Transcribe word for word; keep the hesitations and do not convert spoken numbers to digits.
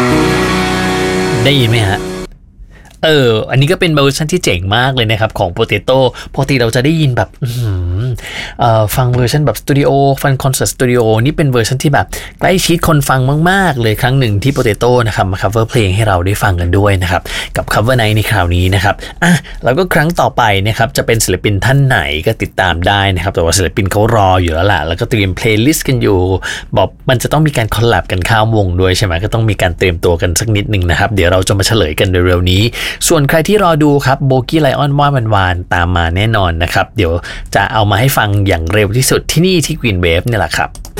ได้ยินไหมฮะเอออันนี้ก็เป็นเวอร์ชันที่เจ๋งมากเลยนะครับของ Potato ปกติเราจะได้ยินแบบเอ่อฟังเวอร์ชันแบบสตูดิโอฟังคอนเสิร์ตสตูดิโอนี่เป็นเวอร์ชันที่แบบใกล้ชิดคนฟังมากๆเลยครั้งหนึ่งที่ Potato นะครับมา cover เพลงให้เราได้ฟังกันด้วยนะครับกับ cover night ในคราวนี้นะครับอ่ะแล้วก็ครั้งต่อไปนะครับจะเป็นศิลปินท่านไหนก็ติดตามได้นะครับแต่ว่าศิลปินเขารออยู่แล้วล่ะแล้วก็เตรียมเพลย์ลิสต์กันอยู่บอกมันจะต้องมีการคอลแลบกันข้ามวงด้วยใช่ไหมก็ต้องมีการเตรียมตัวกันสักนิดนึงนะครับเดี๋ยวเราจะมาเฉลยกันเร็วๆนี้ส่วนใครที่รอดูครับโบกี้ไลออนว่ามันวานตามมาแน่นอนนะครับเดี๋ยวจะเอามาให้ฟังอย่างเร็วที่สุดที่นี่ที่ Green Wave เนี่ยแหละครับ